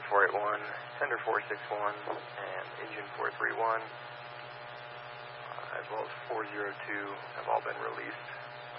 481, Sender 461, and Engine 431, as well as 402 have all been released.